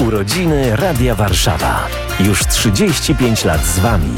Urodziny Radia Warszawa. Już 35 lat z Wami.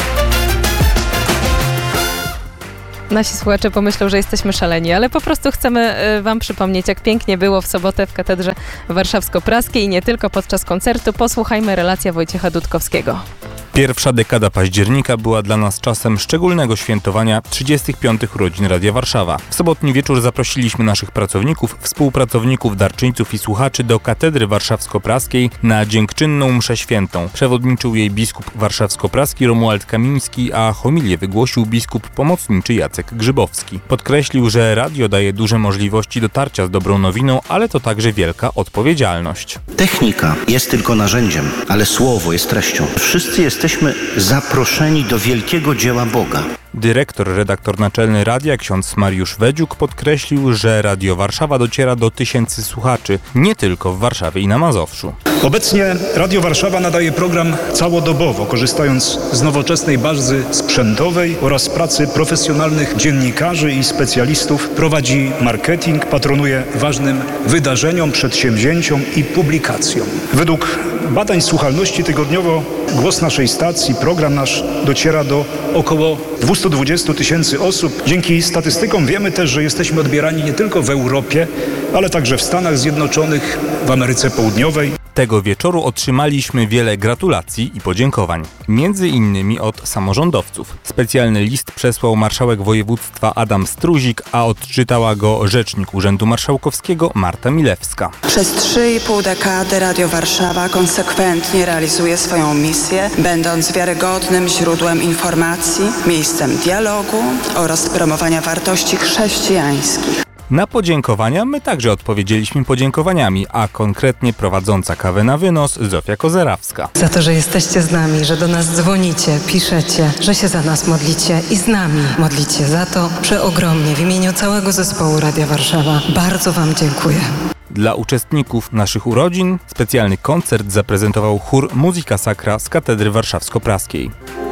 Nasi słuchacze pomyślą, że jesteśmy szaleni, ale po prostu chcemy Wam przypomnieć, jak pięknie było w sobotę w Katedrze Warszawsko-Praskiej i nie tylko podczas koncertu. Posłuchajmy relacja Wojciecha Dudkowskiego. Pierwsza dekada października była dla nas czasem szczególnego świętowania 35. urodzin Radia Warszawa. W sobotni wieczór zaprosiliśmy naszych pracowników, współpracowników, darczyńców i słuchaczy do Katedry Warszawsko-Praskiej na dziękczynną mszę świętą. Przewodniczył jej biskup warszawsko-praski Romuald Kamiński, a homilię wygłosił biskup pomocniczy Jacek Grzybowski. Podkreślił, że radio daje duże możliwości dotarcia z dobrą nowiną, ale to także wielka odpowiedzialność. Technika jest tylko narzędziem, ale słowo jest treścią. Wszyscy jesteśmy zaproszeni do wielkiego dzieła Boga. Redaktor naczelny radia ksiądz Mariusz Wedziuk podkreślił, że Radio Warszawa dociera do tysięcy słuchaczy, nie tylko w Warszawie i na Mazowszu. Obecnie Radio Warszawa nadaje program całodobowo, korzystając z nowoczesnej bazy sprzętowej oraz pracy profesjonalnych dziennikarzy i specjalistów. Prowadzi marketing, patronuje ważnym wydarzeniom, przedsięwzięciom i publikacjom. Według badań słuchalności tygodniowo głos naszej stacji, program nasz dociera do około 220 tysięcy osób. Dzięki statystykom wiemy też, że jesteśmy odbierani nie tylko w Europie, ale także w Stanach Zjednoczonych, w Ameryce Południowej. Tego wieczoru otrzymaliśmy wiele gratulacji i podziękowań. Między innymi od samorządowców. Specjalny list przesłał marszałek województwa Adam Struzik, a odczytała go rzecznik Urzędu Marszałkowskiego Marta Milewska. Przez 3,5 dekady Radio Warszawa konsekwentnie realizuje swoją misję, będąc wiarygodnym źródłem informacji, miejscem dialogu oraz promowania wartości chrześcijańskich. Na podziękowania my także odpowiedzieliśmy podziękowaniami, a konkretnie prowadząca Kawę na wynos Zofia Kozerawska. Za to, że jesteście z nami, że do nas dzwonicie, piszecie, że się za nas modlicie i z nami modlicie. Za to przeogromnie w imieniu całego zespołu Radia Warszawa bardzo Wam dziękuję. Dla uczestników naszych urodzin specjalny koncert zaprezentował chór Muzyka Sacra z Katedry Warszawsko-Praskiej.